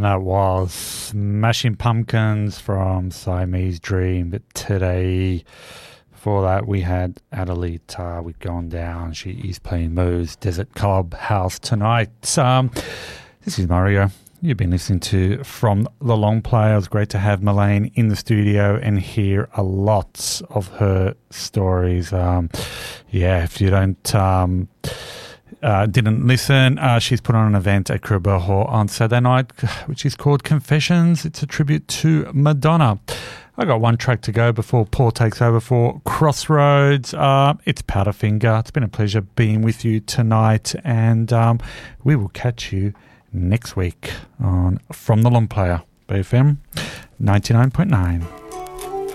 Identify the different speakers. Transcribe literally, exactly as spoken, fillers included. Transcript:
Speaker 1: And that was Smashing Pumpkins from Siamese Dream. But today, before that, we had Adelita with Gone Down. She is playing Mo's Desert Club House tonight. Um, this is Mario. You've been listening to From the Long Play. It was great to have Melaine in the studio and hear a lot of her stories. Um, yeah, if you don't... Um, Uh, didn't listen, uh, she's put on an event at Cribber Hall on Saturday night, which is called Confessions. It's a tribute to Madonna. I got one track to go before Paul takes over for Crossroads. Uh, it's Powderfinger. It's been a pleasure being with you tonight, and um, we will catch you next week on From the Long Player, B F M ninety-nine point nine.